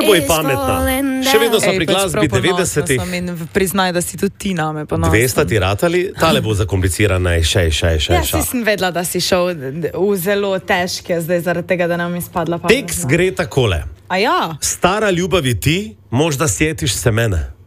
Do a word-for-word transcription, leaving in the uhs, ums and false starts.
boj pametna. Še vedno smo pri glasbi devetdesetih. Priznaj, da si tudi ti name ponosen. Dvesta ti ratali, tale bo zakomplicirana, še, še, še, Ja, si sem vedela, da si šel v zelo težke, zdaj zaradi tega, da nam izpadla pametna. Tekst gre takole. A ja? Stara ljubavi ti, možda sjetiš se mene.